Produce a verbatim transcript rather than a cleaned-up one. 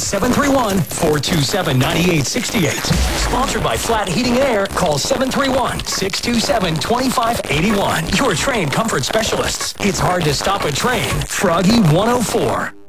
seven three one, four two seven, nine eight six eight. Sponsored by Flat Heating and Air. Call seven three one, six two seven, two five eight one. Your train comfort specialists. It's hard to stop a train. Froggy one oh four.